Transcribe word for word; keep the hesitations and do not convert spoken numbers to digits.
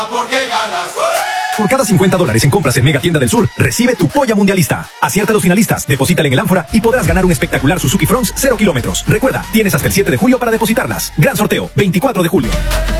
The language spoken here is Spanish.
Porque ganas. Por cada cincuenta dólares en compras en Mega Tienda del Sur, recibe tu polla mundialista. Acierta a los finalistas, deposítala en el ánfora y podrás ganar un espectacular Suzuki Fronts cero kilómetros. Recuerda, tienes hasta el siete de julio para depositarlas. Gran sorteo, veinticuatro de julio.